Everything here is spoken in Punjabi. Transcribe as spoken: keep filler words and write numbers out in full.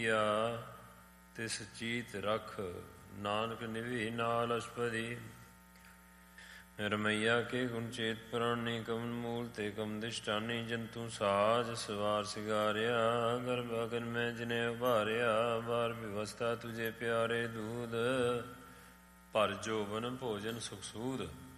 ਤਿਸ ਚੀਤ ਰਖ ਨਾਨਕ ਨਿਭੀ ਨਾਲ ਅਸ਼ਪਦੀ। ਰਮਈਆ ਕੇ ਗੁਣ ਚੇਤ ਪੁਰਾਣੀ ਕਮਨ ਮੂਲ ਤੇ ਕਮ ਦਿਸ਼ਟਾਨੀ। ਜੰਤੂ ਸਾਜ ਸਵਾਰ ਸਿਗਾਰਿਆ ਗਰਭ ਅਗਨ ਮੈਂ ਜਿਨੇ ਉਭਾਰਿਆ। ਬਾਰ ਵਿਵਸਥਾ ਤੁਝੇ ਪਿਆਰੇ ਦੂਧ ਭਰ ਜੋਬਨ ਭੋਜਨ ਸੁਖ ਸੂਧ।